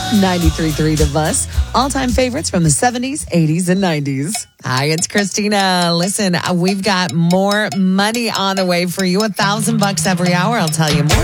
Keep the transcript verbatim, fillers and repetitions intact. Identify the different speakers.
Speaker 1: ninety-three point three The Bus. All-time favorites from the seventies, eighties, and nineties. Hi, it's Christina. Listen, we've got more money on the way for you. A thousand bucks every hour. I'll tell you more.